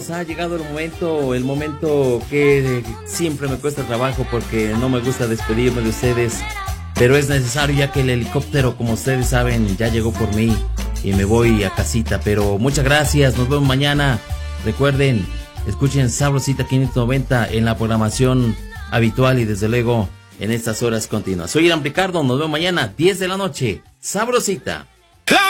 pues ha llegado el momento que siempre me cuesta trabajo porque no me gusta despedirme de ustedes, pero es necesario ya que el helicóptero, como ustedes saben, ya llegó por mí y me voy a casita. Pero muchas gracias, nos vemos mañana. Recuerden, escuchen Sabrosita 590 en la programación habitual y desde luego en estas horas continuas. Soy Irán Ricardo, nos vemos mañana 10 de la noche. Sabrosita.